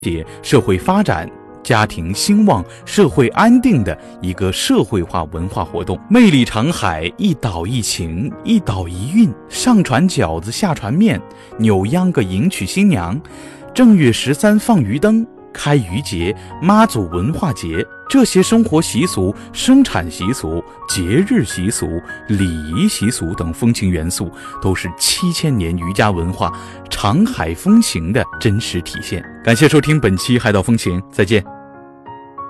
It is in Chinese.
解社会发展、家庭兴旺、社会安定的一个社会化文化活动。魅力长海，一岛一情，一岛一韵，上传饺子下传面，扭秧歌迎娶新娘，正月13放鱼灯，开渔节、妈祖文化节，这些生活习俗、生产习俗、节日习俗、礼仪习俗等风情元素，都是7000年渔家文化长海风情的真实体现。感谢收听本期海岛风情，再见。